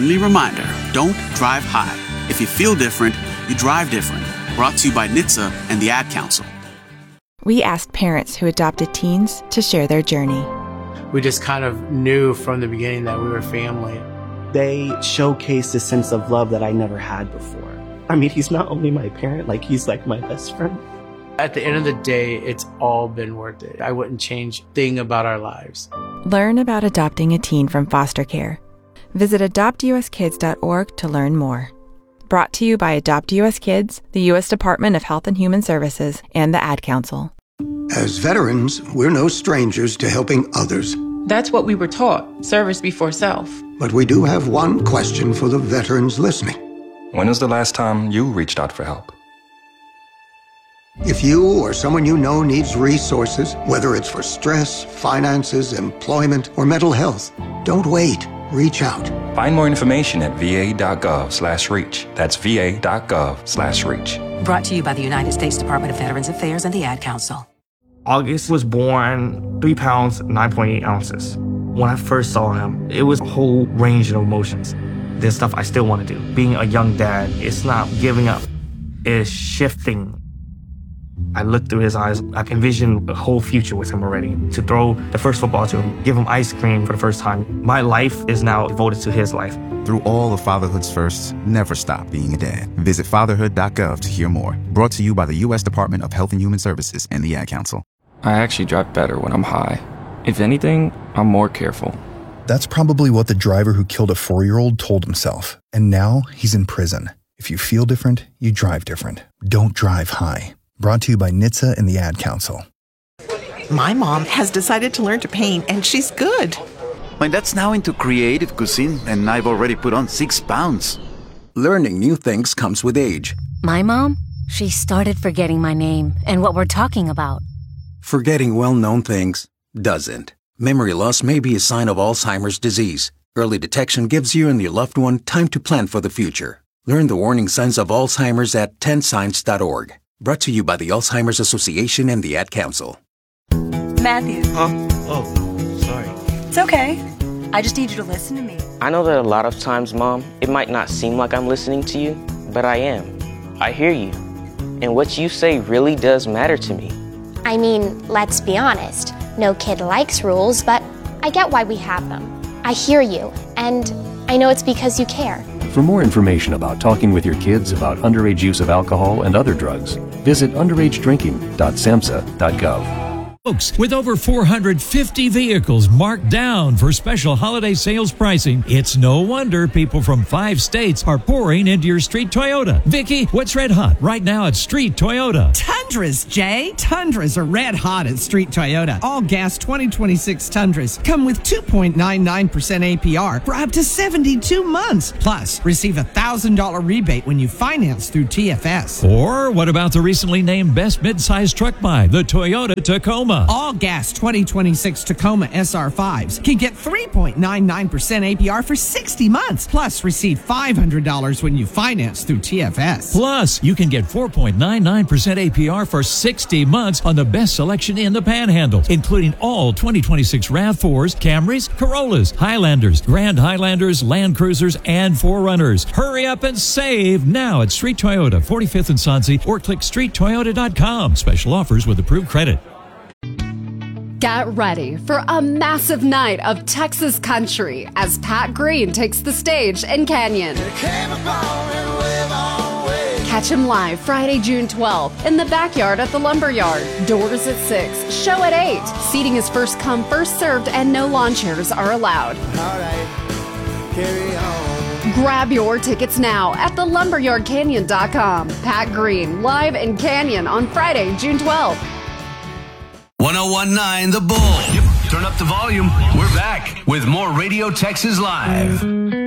friendly reminder, don't drive high. If you feel different, you drive different. Brought to you by NHTSA and the Ad Council. We asked parents who adopted teens to share their journey. We just kind of knew from the beginning that we were family. They showcased a sense of love that I never had before. I mean, he's not only my parent, he's like my best friend. At the end of the day, it's all been worth it. I wouldn't change a thing about our lives. Learn about adopting a teen from foster care. Visit adoptuskids.org to learn more. Brought to you by Adopt US Kids, the U.S. Department of Health and Human Services, and the Ad Council. As veterans, we're no strangers to helping others. That's what we were taught, service before self. But we do have one question for the veterans listening. When was the last time you reached out for help? If you or someone you know needs resources, whether it's for stress, finances, employment, or mental health, don't wait. Reach out. Find more information at va.gov/reach. That's va.gov/reach. Brought to you by the United States Department of Veterans Affairs and the Ad Council. August was born 3 pounds, 9.8 ounces. When I first saw him, it was a whole range of emotions. There's stuff I still want to do. Being a young dad, it's not giving up. It's shifting. I looked through his eyes. I can envision a whole future with him already. To throw the first football to him, give him ice cream for the first time. My life is now devoted to his life. Through all of fatherhood's firsts, never stop being a dad. Visit fatherhood.gov to hear more. Brought to you by the U.S. Department of Health and Human Services and the Ad Council. I actually drive better when I'm high. If anything, I'm more careful. That's probably what the driver who killed a 4-year-old told himself. And now he's in prison. If you feel different, you drive different. Don't drive high. Brought to you by NHTSA and the Ad Council. My mom has decided to learn to paint, and she's good. My dad's now into creative cuisine, and I've already put on 6 pounds. Learning new things comes with age. My mom, she started forgetting my name and what we're talking about. Forgetting well-known things doesn't. Memory loss may be a sign of Alzheimer's disease. Early detection gives you and your loved one time to plan for the future. Learn the warning signs of Alzheimer's at 10signs.org. Brought to you by the Alzheimer's Association and the Ad Council. Matthew. Huh? Oh, sorry. It's okay. I just need you to listen to me. I know that a lot of times, Mom, it might not seem like I'm listening to you, but I am. I hear you. And what you say really does matter to me. I mean, let's be honest. No kid likes rules, but I get why we have them. I hear you, and I know it's because you care. For more information about talking with your kids about underage use of alcohol and other drugs, visit underagedrinking.samhsa.gov. Folks, with over 450 vehicles marked down for special holiday sales pricing, it's no wonder people from 5 states are pouring into your Street Toyota. Vicky, what's red hot right now at Street Toyota? Tundras, Jay. Tundras are red hot at Street Toyota. All gas 2026 Tundras come with 2.99% APR for up to 72 months. Plus, receive a $1,000 rebate when you finance through TFS. Or what about the recently named Best Midsize Truck Buy, the Toyota Tacoma? All gas 2026 Tacoma SR5s can get 3.99% APR for 60 months. Plus, receive $500 when you finance through TFS. Plus, you can get 4.99% APR for 60 months on the best selection in the Panhandle, including all 2026 RAV4s, Camrys, Corollas, Highlanders, Grand Highlanders, Land Cruisers, and 4Runners. Hurry up and save now at Street Toyota, 45th and Soncy, or click streettoyota.com. Special offers with approved credit. Get ready for a massive night of Texas country as Pat Green takes the stage in Canyon. Catch him live Friday, June 12th in the backyard at the Lumberyard. Doors at 6, show at 8. Seating is first come, first served, and no lawn chairs are allowed. All right, carry on. Grab your tickets now at thelumberyardcanyon.com. Pat Green, live in Canyon on Friday, June 12th. 1019 The Bull. Yep, turn up the volume. We're back with more Radio Texas Live.